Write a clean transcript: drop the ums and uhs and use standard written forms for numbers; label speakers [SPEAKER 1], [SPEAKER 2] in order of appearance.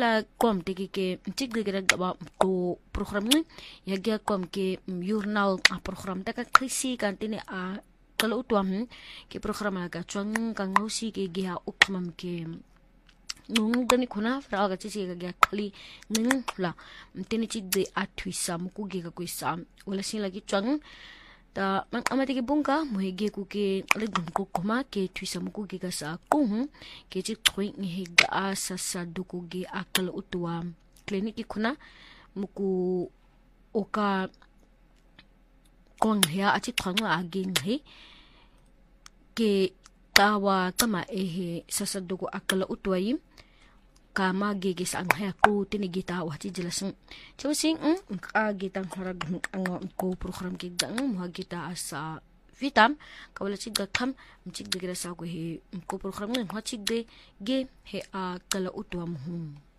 [SPEAKER 1] la kom tiki ke mtik de gara gaba ko program ni ya ga kom ke journal a program ta ka krisi kan tini a kala utwam ke program la ka chwang kan ngosi ke ga ukmam ke nung dani kuna fra ga chisi ga kali nung la tini chi de atwisa muku ge ka kuisa wala sin lagi chwang ta mang amati ke bungka muhege ku ke legum ko koma ke twisa muku ge ka sa kung ke chi thui ngi ga sa sa duku ge akal utwa klinik kuna muku oka kong ya achi thang la agin he ke tawa kama ehe sa sa duku akal utwa yim kama gigi sa anghay ko tinigita wa ti jelasang chawsing ka gitang harag ang ko program kigdang muhagita sa vitam kawala chigda kam mchigda gira sa ko he ko program ng hachigde ge he a kala utwa muhum